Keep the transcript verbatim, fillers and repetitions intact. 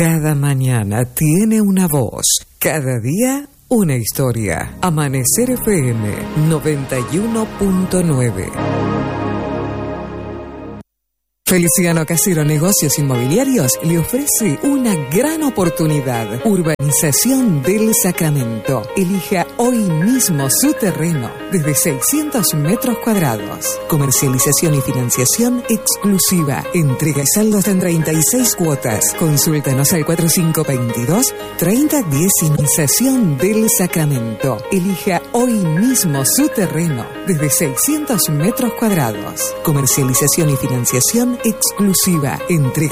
Cada mañana tiene una voz, cada día una historia. Amanecer F M noventa y uno punto nueve. Feliciano Casero Negocios Inmobiliarios le ofrece una gran oportunidad. Urbanización del Sacramento. Elija hoy mismo su terreno desde seiscientos metros cuadrados. Comercialización y financiación exclusiva. Entrega y saldos en treinta y seis cuotas. Consúltanos al cuatro cinco dos dos, tres cero uno cero. Urbanización del Sacramento. Elija hoy mismo su terreno desde seiscientos metros cuadrados. Comercialización y financiación exclusiva. Entrega